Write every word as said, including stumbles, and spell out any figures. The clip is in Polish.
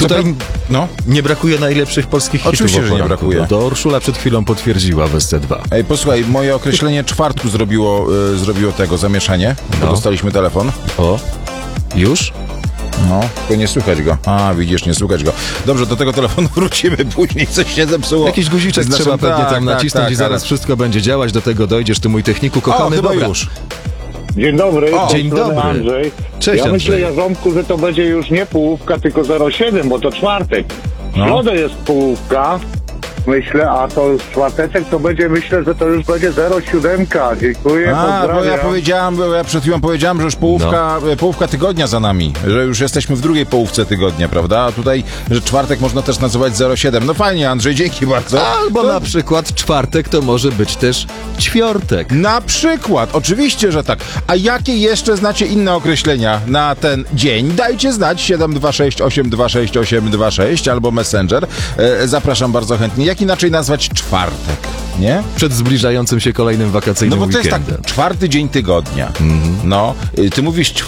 Tutaj no. nie brakuje najlepszych polskich hitów. Oczywiście, że nie brakuje. To, to Urszula przed chwilą potwierdziła w S C dwa. Ej, posłuchaj, moje określenie czwartku zrobiło, y, zrobiło tego zamieszanie, bo No. dostaliśmy telefon. O, już? No, tylko nie słychać go. A, widzisz, nie słychać go. Dobrze, do tego telefonu wrócimy później, coś się zepsuło. Jakiś guziczek Znaczy, trzeba pewnie tak, tam tak, nacisnąć tak, i zaraz ale- wszystko będzie działać. Do tego dojdziesz, ty mój techniku O, kochany. chyba Dobra. już. Dzień dobry, O, z tej dzień strony dobry. Andrzej. Cześć, ja myślę, Andrzej. Jarząbku, że to będzie już nie połówka, tylko zero siedem, bo to czwartek. W No. środę jest połówka, myślę, a to już czwarteczek to będzie, myślę, że to już będzie zero siedem. Dziękuję, A, bo ja pozdrawiam. powiedziałem, bo ja przed chwilą powiedziałem, że już połówka, No. połówka tygodnia za nami, że już jesteśmy w drugiej połówce tygodnia, prawda? A tutaj, że czwartek można też nazywać zero siedem. No fajnie, Andrzej, dzięki bardzo. Albo To- na przykład czwartek to może być też ćwiortek. Na przykład, oczywiście, że tak. A jakie jeszcze znacie inne określenia na ten dzień? Dajcie znać siedem dwa sześć osiem dwa sześć osiem dwa sześć albo Messenger. E, zapraszam bardzo chętnie. Jak inaczej nazwać czwartek, nie? Przed zbliżającym się kolejnym No wakacyjnym bo to jest weekendem. tak, czwarty dzień tygodnia. No, y, ty mówisz